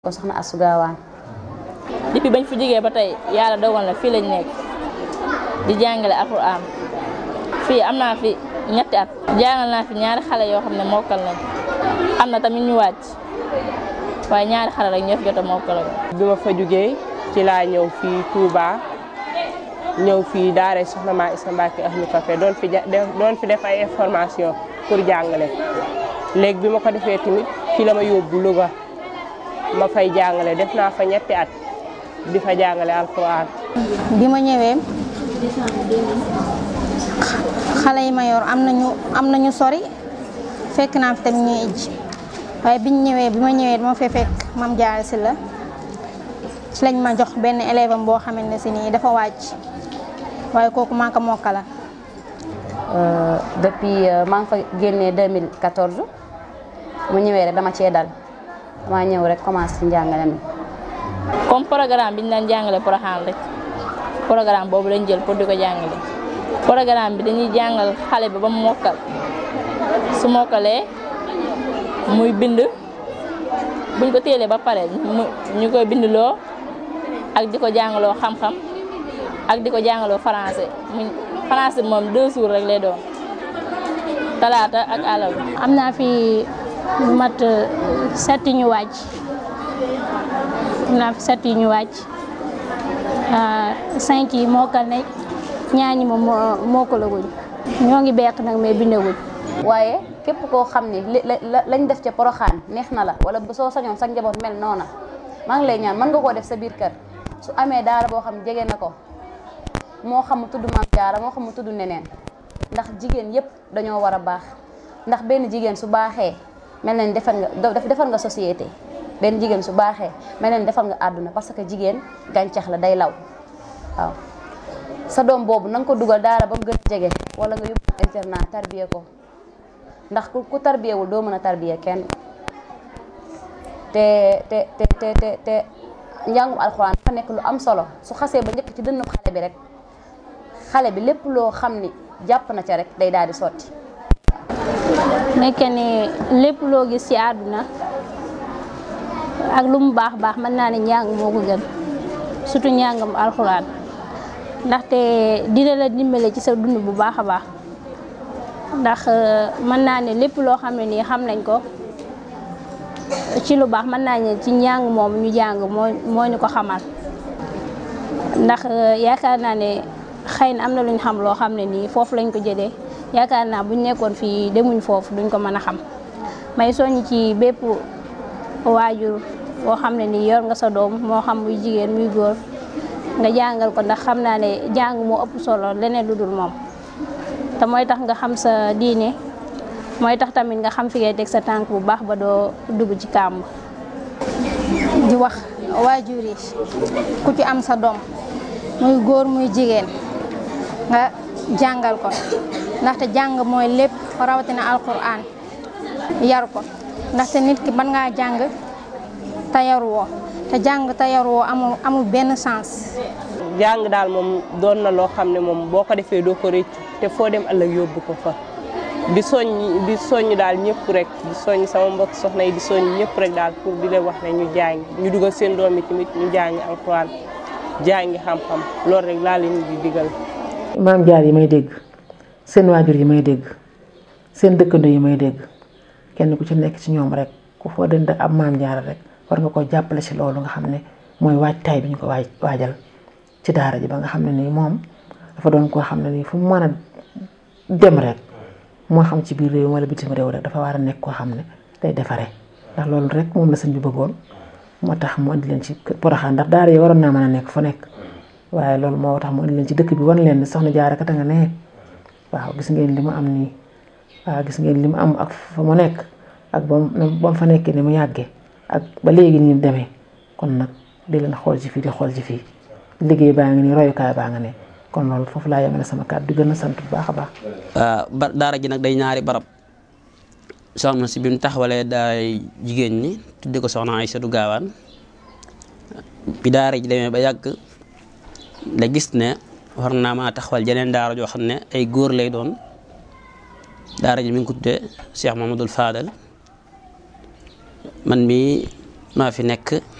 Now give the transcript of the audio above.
ko soxna Astou Gawane. depuis bañ fi jógee ba tey yàlla dogal na fii lañ nekk di jàngale alxuraan fii am naa fi ñetti at jàngal naa fi ñaari xale yoo xam ne mokkal nañ am na tamit ñu wàcc waaye ñaari xale rek ñoo fi jot a mokkal. bi ma fa jógee ci laa ñëw fii Touba ñëw fii daara soxna Maa Issa Mbacké Ahlu Café doon fi def ay information pour jàngale léegi bi ma ko defee tamit fii la ma yóbbu Louga ma fay jàngale def naa fa ñetti at di fa jàngale alxuraan. bi ma ñëwee xale yi ma yor am nañu sori fekk naa fi tamit ñuy ijji waaye bi ma ñëwee dama fee fekk Mame Diarra Sylla ci lañ ma jox benn élève am boo xamante ne si nii dafa wàcc waaye kooku maa ko mokkala. Depuis maa ngi fa génnee 2014 mu ñëwee rek dama cee dal dama ñëw rek commencé ci njàngale mi. comme programme bi ñu daan jàngale Porokhane rek programme boobu lañ jël pour di ko jàngale programme bi dañuy jàngal xale bi ba mu mokkal su mokkalee muy bind buñ ko téelee ba pare ñu koy bindloo ak di ko jàngaloo xam-xam ak di ko jàngaloo français français moom 2 jours rek lay doon talaata ak àllarba. am naa fi lu mat 7 ñu wàcc. am naa fi 7 ñu wàcc 5 yi mokkal nañ ñaar ñi moom mokkalaguñ ñoo ngi beq nag mais bindaguñ. waaye képp koo xam ni lañ def ca Porokhane neex na la wala soo sañoon sa njaboot mel noona maa ngi lay ñaan mën nga koo def sa biir kër su amee daara boo xam jege na ko moo xam mu tudd Mame Diarra moo xam mu tudd neneen ndax jigéen yépp dañoo war a baax ndax benn jigéen su baaxee mel na ni defar nga société. benn jigéen su baaxee mel ne defal nga àdduna parce que jigéen gàncax la day law waaw sa doom boobu na nga ko dugal daara ba mu gën a jege wala nga yóbbu internat tarbiye ko ndax ku tarbiyewul doo mën a tarbiye kenn te njàngum alxuraan dafa nekk lu am solo su xasee ba njëkk ci dënnu xale bi rek xale bi lépp loo xam ni jàpp na ca rek day daal di sotti. nekk ni lépp loo gis ci àdduna ak lu mu baax baax mën naa ne njàng moo ko gën surtout njàngam alxuraan ndaxte dina la dimbale ci sa dund bu baax a baax ndax mën naa ne lépp loo xam ne nii xam nañ ko ci lu baax mën naa ne ci njàng moom ñu jàng moo ñu ko xamal ndax yaakaar naa ne xëy na am na lu ñu xam loo xam ne nii foofu lañ ko jëlee yaakaar naa buñ nekkoon fii demuñ foofu duñ ko mën a xam may soññ ci bépp waajur boo xam ne nii yor nga sa doom moo xam muy jigéen muy góor nga jàngal ko ndax xam naa ne jàng moo ëpp solo leneen lu dul moom te mooy tax nga xam sa diine mooy tax tamit nga xam fi ngay teg sa tànk bu baax ba doo dugg ci kàmb. di wax waajur yi ku ci am sa doom muy góor muy jigéen nga jàngal ko ndaxte jàng mooy lépp rawatina alquran yar ko. ndaxte nit ki mën ngaa jàng te yaruwoo te jàng te yaruwoo amul benn sens. jàng daal moom doon na loo xam ne moom boo ko defee doo ko rëccu te foo dem ëllëg yóbbu ko fa di soññ daal ñëpp rek di soññ sama mbokk soxna yi di soññ ñëpp rek daal pour di leen wax ne ñu jàng ñu dugal seen doom yi tamit ñu jàng alxuraan jàngi xam-xam loolu rek laa leen di digal. Mame Diarra yi may dégg seen waajur yi may dégg seen dëkkandoo yi may dégg. kenn ku ci nekk ci ñoom rek ku foo dënd ab Mame Diarra rek war nga ko jàppale ci loolu nga xam ne mooy waajtaay bi ñu ko waajal ci daara ji ba nga xam ne nii moom dafa doon koo xam ne nii fu mu mën a dem rek moo xam ci biir réew wala bitim réew rek dafa war a nekk koo xam ne day defaree ndax loolu rek moom la sëñ bi bëggoon moo tax mu indi leen ci Porokhane ndax daara yi waroon naa mën a nekk fu nekk waaye loolu moo tax mu indi leen ci dëkk bi wan leen ne soxna Diarra kat nga ne waaw gis ngeen li mu am nii. waaw gis ngeen li mu am ak fa mu nekk ak ba mu fa nekkee ni mu yàggee ak ba léegi ni mu demee kon nag di leen xool ci fii di xool ci fii liggéey baa ngi nii royukaay baa nga ne kon loolu foofu laa yemale sama kàddu di gën a sant bu baax a baax. daara ji nag day ñaari barab soxna si bi mu taxawalee daay jigéen ñi tudde ko soxna Aïssatou Gawane bi daara ji demee ba yàgg la gis ne war naa maa taxawal jeneen daara joo xam ne ay góor lay doon. daara ji mi ngi ko tuddee Cheikh Mamadou Fadal man mi maa fi nekk